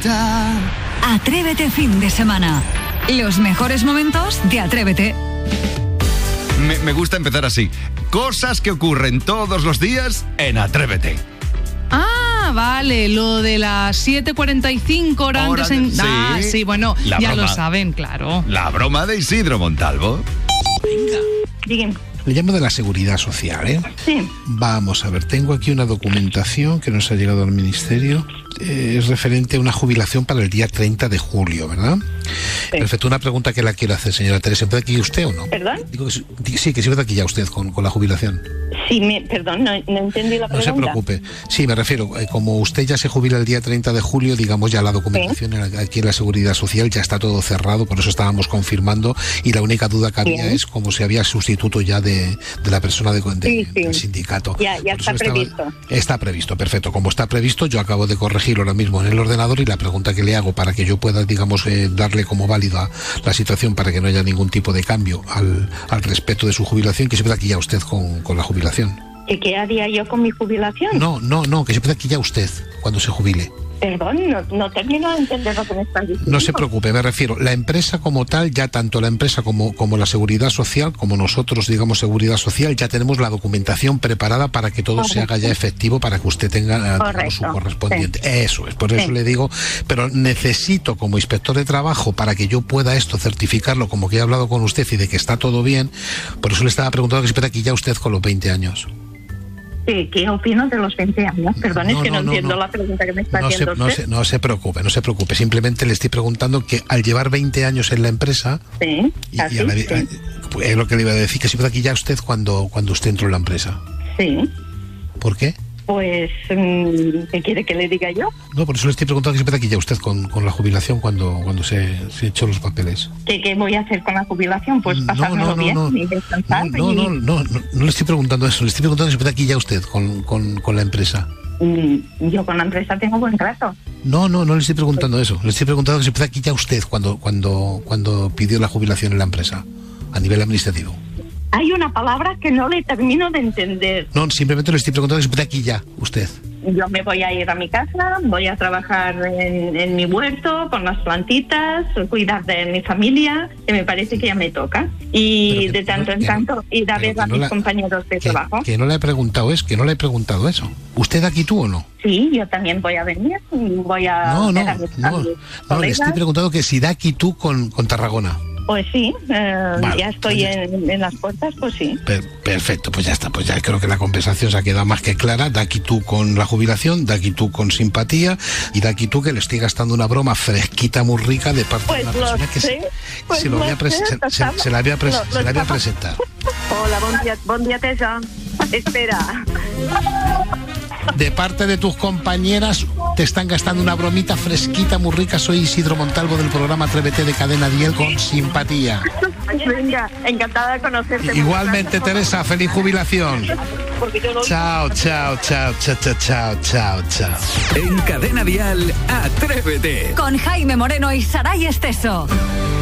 Atrévete fin de semana. Los mejores momentos de Atrévete. Me gusta empezar así. Cosas que ocurren todos los días en Atrévete. Ah, vale, lo de las 7:45 horas antes en... Sí, sí, bueno, ya broma. lo saben, claro. La broma de Isidro Montalvo. Venga. Dígame. Le llamo de la Seguridad Social, ¿eh? Sí. Vamos a ver, tengo aquí una documentación que nos ha llegado al Ministerio. Es referente a una jubilación para el día 30 de julio, ¿verdad? Sí. Perfecto, una pregunta que la quiero hacer, señora Teresa. ¿Puede aquí usted o no? ¿Perdón? Digo que sí, que sí puede aquí ya usted con la jubilación. Sí, perdón, no entendí la No se pregunta. preocupe. Sí, me refiero, como usted ya se jubila el día 30 de julio, digamos ya la documentación aquí en la Seguridad Social ya está todo cerrado, por eso estábamos confirmando, y la única duda que había es como si había sustituto ya de la persona del sindicato. Ya Por está eso previsto. Está previsto, perfecto. Como está previsto, yo acabo de corregirlo ahora mismo en el ordenador, y la pregunta que le hago para que yo pueda, digamos, darle como válida la situación para que no haya ningún tipo de cambio al respecto de su jubilación, que se pueda aquí ya usted con la jubilación. ¿Qué haría yo con mi jubilación? No, que se pueda aquí ya usted cuando se jubile. Perdón, no termino de entender lo que me estás diciendo. No se preocupe, me refiero, la empresa como tal, ya tanto la empresa como la Seguridad Social, como nosotros, digamos, Seguridad Social, ya tenemos la documentación preparada para que todo se haga ya efectivo, para que usted tenga digamos, su correspondiente. Sí. Eso es, por eso le digo, pero necesito como inspector de trabajo, para que yo pueda esto certificarlo, como que he hablado con usted y de que está todo bien, por eso le estaba preguntando que se puede aquí ya usted con los 20 años. Sí, ¿qué opino de los 20 años? Perdón, es que no entiendo la pregunta que me está haciendo usted. No se preocupe. Simplemente le estoy preguntando que al llevar 20 años en la empresa, es lo que le iba a decir, que si puede aquí ya usted cuando usted entró en la empresa. Sí. ¿Por qué? Pues, ¿qué quiere que le diga yo? No, por eso le estoy preguntando que se puede aquí ya usted con la jubilación cuando se echó los papeles. ¿Qué voy a hacer con la jubilación? Pues pasármelo bien y descansar. No le estoy preguntando eso, le estoy preguntando que se puede aquí ya usted con la empresa. Yo con la empresa tengo buen trato. No le estoy preguntando eso, le estoy preguntando que se puede aquí ya usted cuando pidió la jubilación en la empresa, a nivel administrativo. Hay una palabra que no le termino de entender. No, simplemente le estoy preguntando que se puede aquí ya usted. Yo me voy a ir a mi casa, voy a trabajar en mi huerto, con las plantitas, cuidar de mi familia, que me parece que ya me toca. Y de tanto en tanto ir a ver a mis compañeros de trabajo. Que no le he preguntado eso. ¿Usted da aquí tú o no? Sí, yo también voy a venir, voy a ver a mis le estoy preguntando que si da aquí tú con Tarragona. Pues sí, vale, ya estoy en las puertas, pues sí. Perfecto, pues ya está, pues ya creo que la compensación se ha quedado más que clara. Da aquí tú con la jubilación, da aquí tú con simpatía, y da aquí tú que le estoy gastando una broma fresquita muy rica de parte de una persona que se la voy a presentar. Hola, bon dia, Teresa. Espera. De parte de tus compañeras te están gastando una bromita fresquita muy rica. Soy Isidro Montalvo del programa Atrévete de Cadena Dial con simpatía. Venga, encantada de conocerte. Igualmente, Teresa, feliz jubilación. Chao. En Cadena Dial, Atrévete. Con Jaime Moreno y Saray Esteso.